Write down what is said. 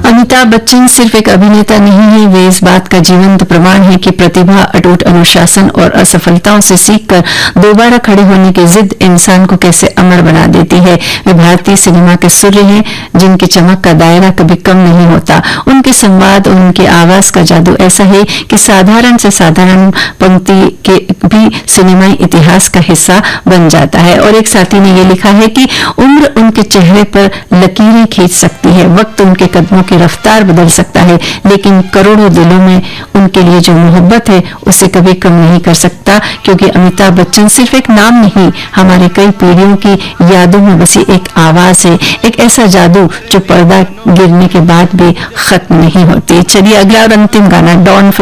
अमिताभ बच्चन सिर्फ एक अभिनेता नहीं है, वे इस बात का जीवंत प्रमाण है कि प्रतिभा, अटूट अनुशासन और असफलताओं से सीखकर दोबारा खड़े होने की जिद इंसान को कैसे अमर बना देती है। वे भारतीय सिनेमा के सूर्य हैं, जिनकी चमक का दायरा कभी कम नहीं होता। उनके संवाद और उनकी आवाज का जादू ऐसा है कि साधारण से साधारण पंक्ति के भी सिनेमाई इतिहास का हिस्सा बन जाता है। और एक साथी ने यह लिखा है कि उम्र उनके चेहरे पर लकीरें खींच सकती है, वक्त उनके कदमों की रफ्तार बदल सकता है, लेकिन करोड़ों दिलों में उनके लिए जो मोहब्बत है उसे कभी कम नहीं कर सकता, क्योंकि अमिताभ बच्चन सिर्फ एक नाम नहीं, हमारे कई पीढ़ियों की यादों में बसी एक आवाज है, एक ऐसा जादू जो पर्दा गिरने के बाद भी खत्म नहीं होती। चलिए अगला और अंतिम गाना डॉन